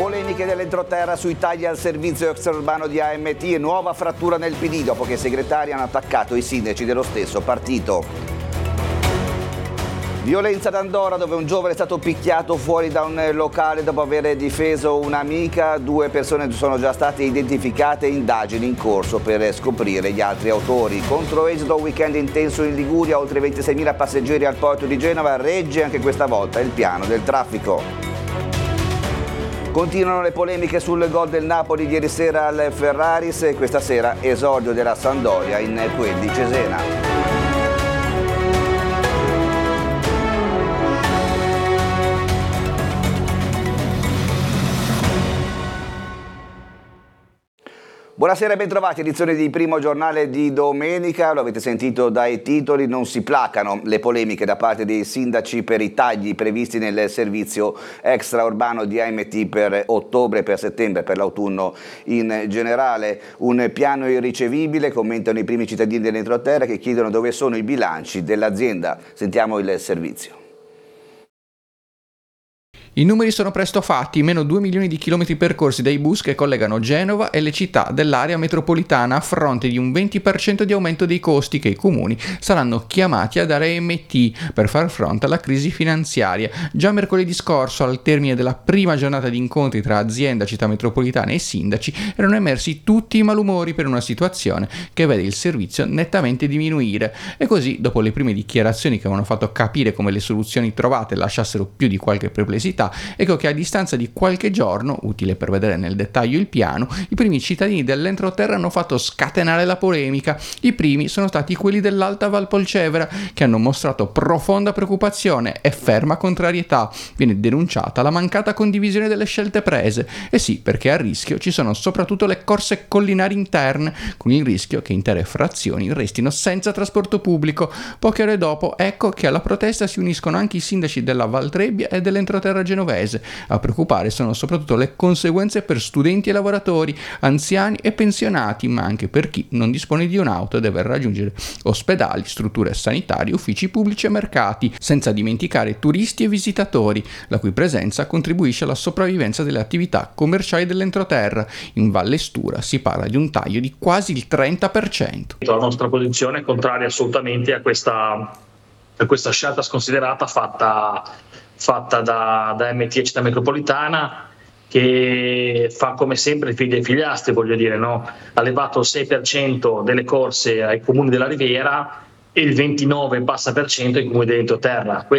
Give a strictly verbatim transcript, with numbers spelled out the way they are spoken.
Polemiche dell'entroterra sui tagli al servizio extraurbano di A M T e nuova frattura nel P D dopo che i segretari hanno attaccato i sindaci dello stesso partito. Violenza ad Andorra, dove un giovane è stato picchiato fuori da un locale dopo aver difeso un'amica. Due persone sono già state identificate e indagini in corso per scoprire gli altri autori. Controesodo, weekend intenso in Liguria, oltre ventiseimila passeggeri al porto di Genova. Regge anche questa volta il piano del traffico. Continuano le polemiche sul gol del Napoli ieri sera al Ferraris e questa sera esordio della Sampdoria in quel di Cesena. Buonasera e bentrovati, edizione di Primo Giornale di domenica. Lo avete sentito dai titoli, non si placano le polemiche da parte dei sindaci per i tagli previsti nel servizio extraurbano di A M T per ottobre, per settembre, per l'autunno in generale. Un piano irricevibile, commentano i primi cittadini dell'entroterra che chiedono dove sono i bilanci dell'azienda. Sentiamo il servizio. I numeri sono presto fatti, meno due milioni di chilometri percorsi dai bus che collegano Genova e le città dell'area metropolitana a fronte di un venti per cento di aumento dei costi che i comuni saranno chiamati a dare A M T per far fronte alla crisi finanziaria. Già mercoledì scorso, al termine della prima giornata di incontri tra azienda, città metropolitana e sindaci, erano emersi tutti i malumori per una situazione che vede il servizio nettamente diminuire. E così, dopo le prime dichiarazioni che avevano fatto capire come le soluzioni trovate lasciassero più di qualche perplessità, ecco che a distanza di qualche giorno, utile per vedere nel dettaglio il piano, i primi cittadini dell'entroterra hanno fatto scatenare la polemica. I primi sono stati quelli dell'Alta Valpolcevera, che hanno mostrato profonda preoccupazione e ferma contrarietà. Viene denunciata la mancata condivisione delle scelte prese. E sì, perché a rischio ci sono soprattutto le corse collinari interne, con il rischio che intere frazioni restino senza trasporto pubblico. Poche ore dopo, ecco che alla protesta si uniscono anche i sindaci della Valtrebbia e dell'entroterra genovese. A preoccupare sono soprattutto le conseguenze per studenti e lavoratori, anziani e pensionati, ma anche per chi non dispone di un'auto e deve raggiungere ospedali, strutture sanitarie, uffici pubblici e mercati, senza dimenticare turisti e visitatori, la cui presenza contribuisce alla sopravvivenza delle attività commerciali dell'entroterra. In Valle Stura si parla di un taglio di quasi il trenta per cento. La nostra posizione è contraria assolutamente a questa, a questa scelta sconsiderata fatta fatta da, da A M T e Città Metropolitana, che fa come sempre i figli e figliastri, voglio dire, no? Ha levato il sei per cento delle corse ai comuni della Riviera e il ventinove per cento ai comuni dell'entroterra.